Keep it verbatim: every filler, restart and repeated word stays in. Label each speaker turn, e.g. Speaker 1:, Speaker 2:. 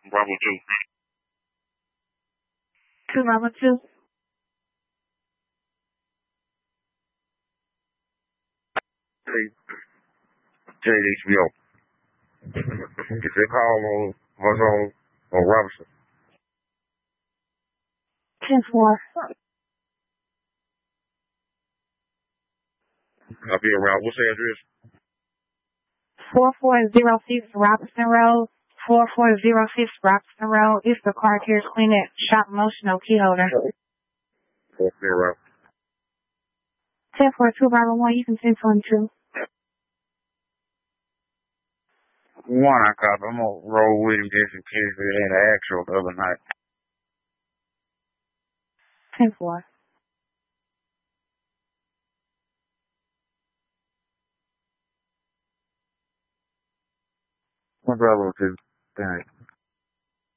Speaker 1: Bravo two.
Speaker 2: Two Bravo two.
Speaker 1: Hey, J H B O. Get that call on what's on on Robinson.
Speaker 2: Ten four.
Speaker 1: I'll be around. What's the address?
Speaker 2: Four four zero six Robinson Road. Four four zero six Robinson Road. It's the car care clinic. Shop Motional Key Holder.
Speaker 1: Four zero.
Speaker 2: Ten four two Bravo one. You can ten twenty two.
Speaker 1: One I cop. I'm gonna roll with him just in case it ain't an actual the other night.
Speaker 2: Ten four.
Speaker 1: My brother was just, dang.